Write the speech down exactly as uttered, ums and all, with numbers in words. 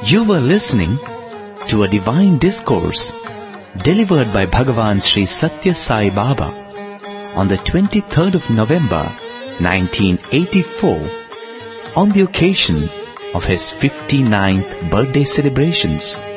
You were listening to a divine discourse delivered by Bhagavan Sri Satya Sai Baba on the twenty-third of November nineteen eighty-four on the occasion of his fifty-ninth birthday celebrations.